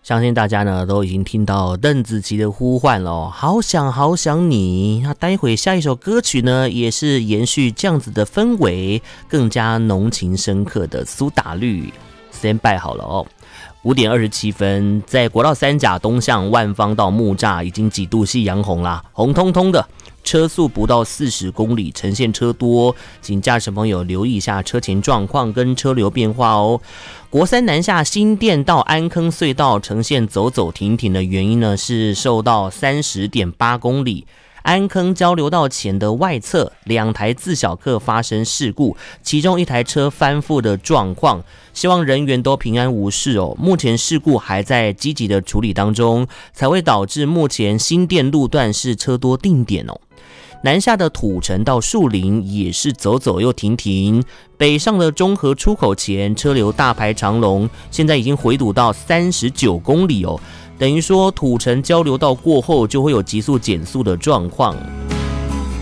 相信大家呢都已经听到邓紫棋的呼唤了，好想好想你。那待会下一首歌曲呢，也是延续这样子的氛围，更加浓情深刻的苏打绿。先拜好了哦。5点27分，在国道3甲东向万方到木栅已经几度夕阳红啦，红彤彤的，车速不到40公里，呈现车多，请驾驶朋友留意一下车前状况跟车流变化哦。国三南下新店到安坑隧道呈现走走停停的原因呢，是受到30.8公里安坑交流道前的外侧2台自小客发生事故，其中1台车翻覆的状况，希望人员都平安无事哦。目前事故还在积极的处理当中，才会导致目前新店路段是车多定点哦。南下的土城到树林也是走走又停停，北上的中和出口前车流大排长龙，现在已经回堵到39公里哦，等于说土城交流道过后就会有急速减速的状况。